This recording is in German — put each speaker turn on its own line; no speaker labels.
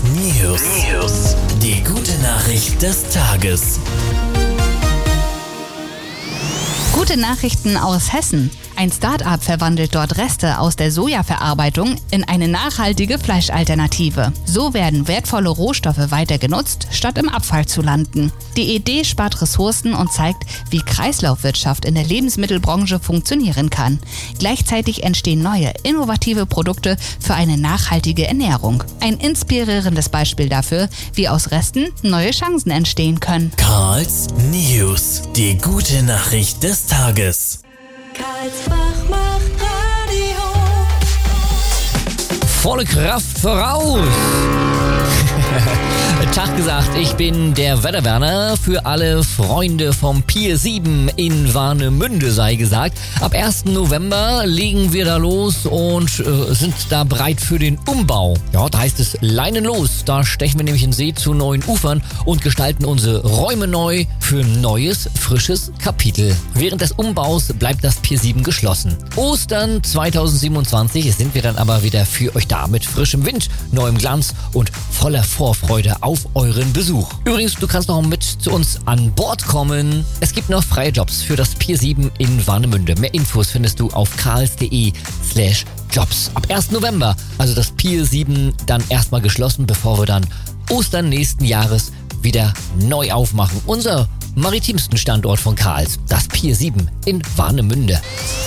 News. Die gute Nachricht des Tages.
Gute Nachrichten aus Hessen. Ein Start-up verwandelt dort Reste aus der Sojaverarbeitung in eine nachhaltige Fleischalternative. So werden wertvolle Rohstoffe weiter genutzt, statt im Abfall zu landen. Die Idee spart Ressourcen und zeigt, wie Kreislaufwirtschaft in der Lebensmittelbranche funktionieren kann. Gleichzeitig entstehen neue, innovative Produkte für eine nachhaltige Ernährung. Ein inspirierendes Beispiel dafür, wie aus Resten neue Chancen entstehen können.
Karls News. Die gute Nachricht des Tages.
Karlsbach macht Radio.
Volle Kraft voraus! Tag gesagt, ich bin der Wetterwerner. Für alle Freunde vom Pier 7 in Warnemünde sei gesagt. Ab 1. November legen wir da los und sind da bereit für den Umbau. Ja, da heißt es Leinen los. Da stechen wir nämlich in See zu neuen Ufern und gestalten unsere Räume neu für ein neues, frisches Kapitel. Während des Umbaus bleibt das Pier 7 geschlossen. Ostern 2027 sind wir dann aber wieder für euch da mit frischem Wind, neuem Glanz und voller Vorfreude auf euren Besuch. Übrigens, du kannst noch mit zu uns an Bord kommen. Es gibt noch freie Jobs für das Pier 7 in Warnemünde. Mehr Infos findest du auf karls.de/Jobs. Ab 1. November, also das Pier 7 dann erstmal geschlossen, bevor wir dann Ostern nächsten Jahres wieder neu aufmachen. Unser maritimsten Standort von Karls, das Pier 7 in Warnemünde.